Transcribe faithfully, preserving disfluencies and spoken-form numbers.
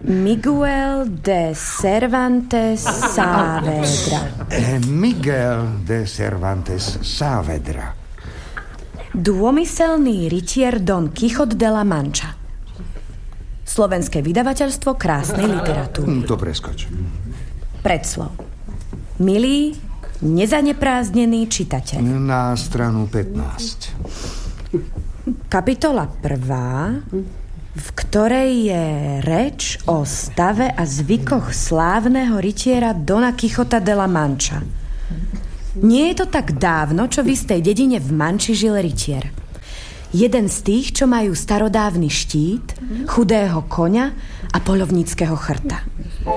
Miguel de Cervantes Saavedra. Eh, Miguel de Cervantes Saavedra. Dômyselný rytier Don Quixote de la Mancha. Slovenské vydavateľstvo krásnej literatúry. To preskoč. Predslov. Milý, nezaneprázdnený čitateľ. Na stranu pätnásť. Kapitola prvá, v ktorej je reč o stave a zvykoch slávneho rytiera Dona Quixota de la Mancha. Nie je to tak dávno, čo v istej dedine v Manči žil rytier. Jeden z tých, čo majú starodávny štít, chudého koňa a poľovníckeho chrta.